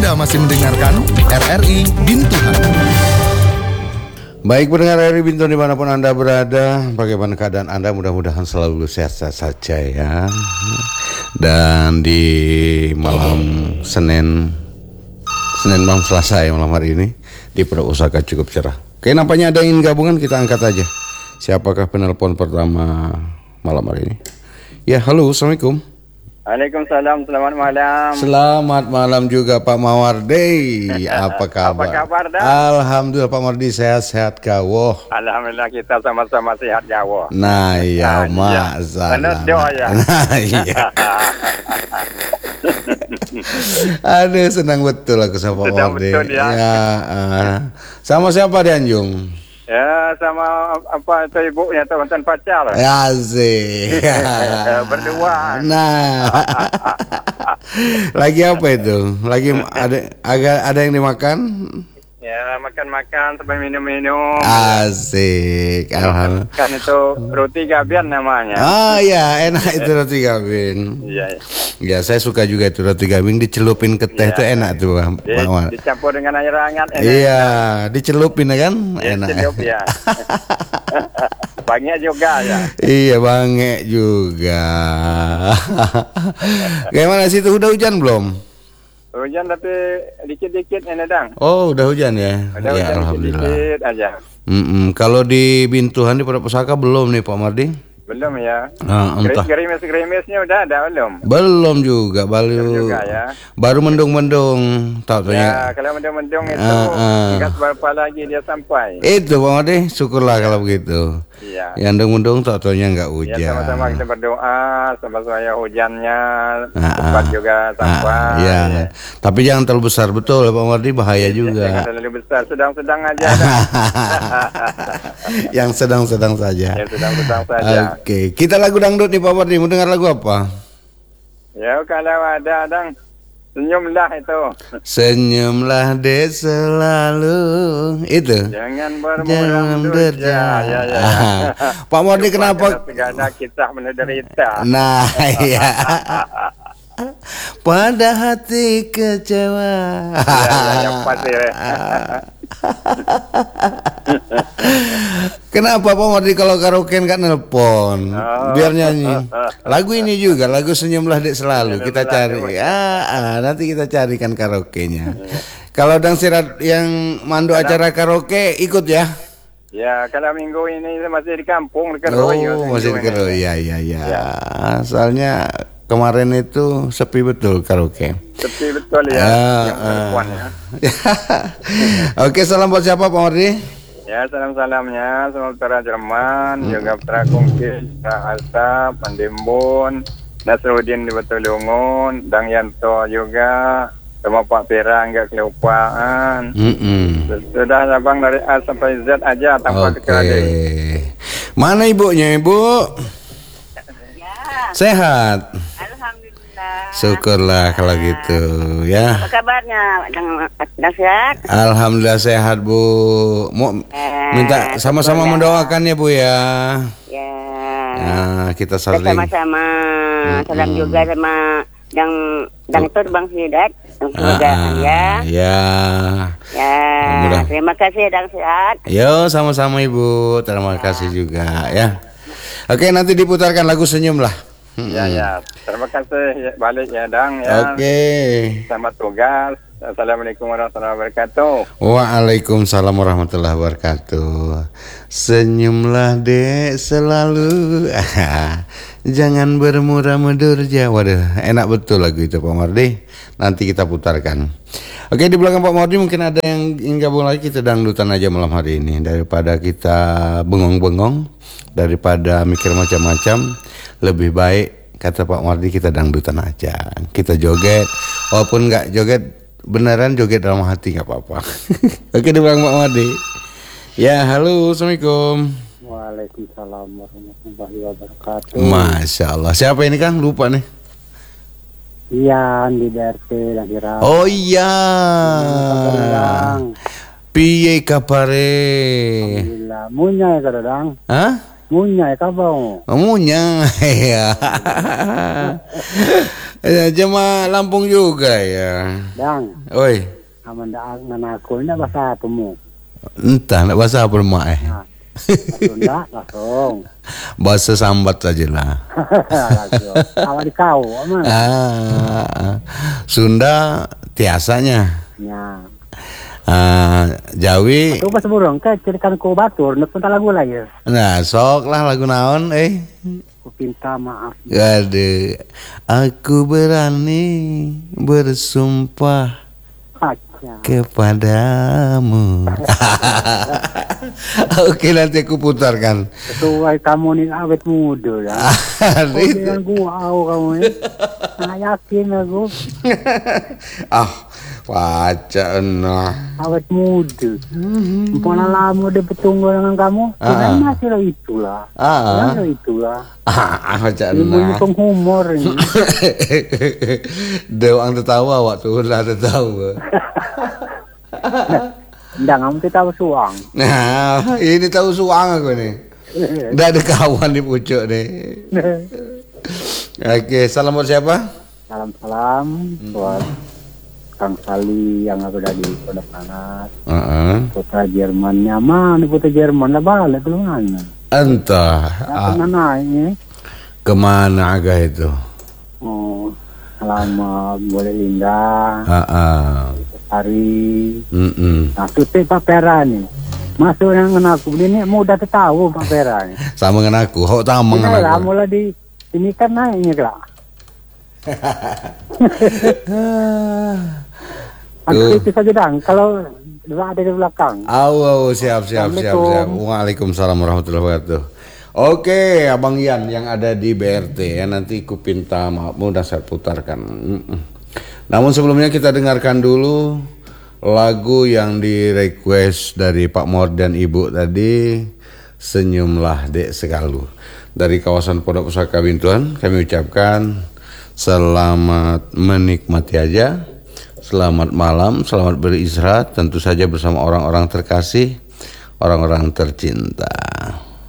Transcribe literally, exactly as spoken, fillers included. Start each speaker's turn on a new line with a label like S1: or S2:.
S1: Anda masih mendengarkan R R I Bintuhan.
S2: Baik pendengar R R I Bintuhan dimanapun Anda berada, bagaimana keadaan Anda? Mudah-mudahan selalu sehat-sehat saja ya. Dan di malam Senin, Senin malam Selasa ya malam hari ini di Pusaka cukup cerah. Oke, nampaknya ada yang ingin gabungan, kita angkat aja. Siapakah penelpon pertama malam hari ini? Ya, halo, assalamualaikum.
S3: Waalaikumsalam, selamat malam.
S2: Selamat malam juga Pak Mawardi. Apa kabar?
S3: Apa kabar dah?
S2: Alhamdulillah Pak Mawardi sehat-sehat kawah.
S3: Alhamdulillah kita sama-sama sehat jauh.
S2: Nah ya,
S3: Nah,
S2: masalah.
S3: Benar doa ya.
S2: Nah iya. Aduh, senang betul aku sama Pak
S3: Senang
S2: Mawardi.
S3: betul ya.
S2: Ya, uh, sama siapa di Anjung?
S3: Ya, sama apa itu ibunya tuh mantan pacar.
S2: Ya sih.
S3: Berdua.
S2: Nah. Lagi apa itu? Lagi ada agak ada yang dimakan?
S3: Ya, makan-makan sampai minum-minum.
S2: Asik. Alhamdulillah.
S3: Kan itu roti gabian namanya.
S2: Ah ya, enak itu roti gabing.
S3: Iya.
S2: Ya, saya suka juga itu roti gabing dicelupin ke teh itu
S3: Ya.
S2: enak tuh, Bang.
S3: Di, dicampur dengan air hangat. enak.
S2: Iya, dicelupin ya kan?
S3: Ya,
S2: Enak.
S3: celup, ya. Banyak juga ya.
S2: Iya, banget juga. Gimana sih itu udah hujan belum?
S3: Hujan tapi dikit-dikit ini dang.
S2: Oh, udah hujan ya.
S3: Udah
S2: Ya,
S3: hujan
S2: alhamdulillah.
S3: dikit-dikit aja.
S2: Mm-mm. Kalau di Bintuhan di Pondok Pusaka belum nih Pak Mardi?
S3: Belum ya.
S2: Ah, entah.
S3: Gerimis-gerimisnya udah ada belum?
S2: Belum juga, baru
S3: Belum juga ya.
S2: baru mendung-mendung. Tahu
S3: Ya, kalau mendung-mendung itu
S2: Ah, ah.
S3: tinggal berapa lagi dia sampai.
S2: Itu Pak Mardi, syukurlah kalau begitu.
S3: Iya.
S2: Yang mendung-mendung tahu-taunya nggak
S3: Ya,
S2: hujan.
S3: sama-sama kita berdoa sama-sama hujannya
S2: Ah,
S3: cepat
S2: ah.
S3: juga sampai.
S2: Ah, iya.
S3: Ya.
S2: Tapi jangan terlalu besar betul Pak Mardi, bahaya
S3: Jangan
S2: juga.
S3: terlalu besar, sedang-sedang aja. dah.
S2: Yang sedang-sedang saja.
S3: Ya, sedang-sedang saja.
S2: Oke, kita lagu dangdut nih Pak Mardi, mau dengar lagu apa?
S3: Ya, kalau ada dang senyumlah itu.
S2: Senyumlah dek selalu. Itu.
S3: Jangan
S2: Jangan
S3: bermuram
S2: berja-
S3: durja. Ya, ya.
S2: Pak Mardi kenapa?
S3: Segala kisah menderita.
S2: Nah, iya. Pada hati kecewa.
S3: Ya, ya, yang pasti.
S2: Kenapa Pak Mardi kalau karaoke kan nelpon
S3: Oh.
S2: biar nyanyi lagu ini juga, lagu Senyumlah Dek Selalu kita cari. Ah, ah, nanti kita carikan karaoke-nya. Kalau Dang Sirat yang mandu acara karaoke ikut ya?
S3: Ya, kalau minggu ini masih di kampung di
S2: Oh,
S3: Keroy.
S2: masih di Keroy. Ya, ya, ya. Soalnya kemarin itu sepi betul karaoke.
S3: Sepi betul ya.
S2: Ah,
S3: yang perempuan ya.
S2: Oke, salam buat siapa Pak Mardi?
S3: Ya, salam-salamnya sama Putra Jerman, juga Putra Kungki, Putra Asap, Pandimbun, Nasruddin di Betulungun, Dang Yanto juga, sama Pak Pira enggak kelupaan.
S2: Mm-mm.
S3: Sudah abang dari A sampai Z aja tanpa
S2: Oke.
S3: kecuali.
S2: Mana ibunya, Ibu?
S4: Ya,
S2: Sehat.
S4: alhamdulillah.
S2: Syukurlah kalau gitu ya.
S4: Apa kabarnya? Sedang sehat?
S2: Alhamdulillah sehat, Bu. Mau
S4: Eh,
S2: minta sama-sama
S4: syukurlah.
S2: mendoakan ya, Bu ya.
S4: Ya.
S2: Nah, kita
S4: Kita
S2: saling.
S4: sama-sama.
S2: Mm-mm.
S4: Salam juga sama yang dan itu Bang Sidat. Semoga
S2: Ah,
S4: ya.
S2: ya.
S4: Ya.
S2: Mudah.
S4: Terima kasih dan sehat.
S2: Yo, sama-sama Ibu. Terima kasih juga ya. Oke, nanti diputarkan lagu Senyum lah.
S3: Ya, ya. Terima kasih ya, balik ya, Dang ya.
S2: Oke.
S3: Selamat tugas. Assalamualaikum warahmatullahi wabarakatuh.
S2: Waalaikumsalam warahmatullahi wabarakatuh. Senyumlah dek selalu. Jangan bermurah medurja. Waduh, enak betul lagu itu Pak Mardi. Nanti kita putarkan. Oke, di belakang Pak Mardi mungkin ada yang ingin gabung lagi, kita dangdutan aja malam hari ini. Daripada kita bengong-bengong, daripada mikir macam-macam, lebih baik kata Pak Mardi kita dangdutan aja. Kita joget, walaupun nggak joget beneran, joget dalam hati nggak apa-apa. Oke, di belakang Pak Mardi. Ya, halo, assalamualaikum.
S3: Waalaikumsalam warahmatullahi wabarakatuh.
S2: Masya Allah, siapa ini Kang? Lupa nih.
S3: Ian di D R T dan Hirau.
S2: Oh iya, piye kapare?
S3: Alhamdulillah. Munya ya kadang.
S2: Hah?
S3: Munya ya kabau.
S2: Munya, ya. Eh, Jemaah Lampung juga ya.
S5: Dang,
S2: Oi,
S5: aman dah nganaku ini bahasa temu.
S2: entah nak bahasa apa mak eh.
S5: Nah, Sunda langsung.
S2: Bahasa sambat saja lah.
S5: Langsung. Awak di kau, aman.
S2: Ah, Sunda tiasanya.
S5: Ya.
S2: Ah, Jawi.
S5: Tu pas burung ke cerikan ku batur, nak pun tak lagu lah ya.
S2: Nah, sok lah lagu naon eh.
S5: Ku pinta maaf.
S2: Gade. Aku berani bersumpah
S5: Aja.
S2: kepadamu. Oke, nanti aku putarkan.
S5: Sesuai kamu ni awet muda dah. Kau bilang gua au kamu ni. Nah, yakin aku
S2: Ah, waca nah.
S5: awet muda. Empona lama dia bertunggu dengan kamu.
S2: Ah.
S5: Kau masih lah itulah.
S2: Ah.
S5: Masih itulah.
S2: Ah, waca
S5: Ilmu
S2: nah.
S5: penghumor ni.
S2: Dewa tertawa waktu lah tertawa.
S5: Dah kamu tu tahu suang.
S2: Nah, ini tahu suang aku nih. Dah ada kawan di pucuk nih. Oke, salam buat siapa?
S5: Salam-salam buat Kang Sali yang ada di Pondok Panas.
S2: Heeh.
S5: Putra Jermannya mana? Putra Jerman lah balik ke mana?
S2: Entah
S5: Nah,
S2: ah,
S5: naik ni.
S2: kemana agak itu.
S5: Oh, lama boleh linda,
S2: Heeh.
S5: hari.
S2: Mm-mm.
S5: Nah, tu teh papera ni. Masuk yang kena aku beli ni mudah tahu papera ni.
S2: Sama dengan aku, hok tamang
S5: Ini
S2: dengan
S5: lah
S2: aku.
S5: mula di ini kan naiknya kelak. Aku itu saja dang. Kalau ada di belakang.
S2: Au, au, siap, siap, siap, siap.
S5: Assalamualaikum.
S2: Waalaikumsalam warahmatullahi wabarakatuh. Oke, Abang Yan yang ada di B R T ya, nanti ku pinta maafmu dan saya putarkan. Mm-mm. Namun sebelumnya kita dengarkan dulu lagu yang di request dari Pak Mor dan Ibu tadi, Senyumlah Dek Sekalu. Dari kawasan Pondok Pusaka Bintuan kami ucapkan selamat menikmati aja. Selamat malam, selamat beristirahat, tentu saja bersama orang-orang terkasih, orang-orang tercinta.